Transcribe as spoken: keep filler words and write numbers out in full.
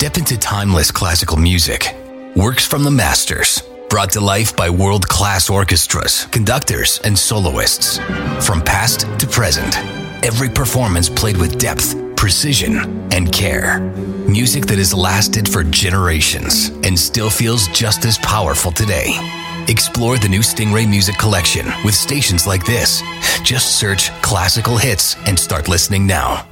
Step into timeless classical music. Works from the masters, brought to life by world-class orchestras, conductors, and soloists. From past to present, every performance played with depth, precision, and care. Music that has lasted for generations and still feels just as powerful today. Explore the new Stingray Music Collection with stations like this. Just search classical hits and start listening now.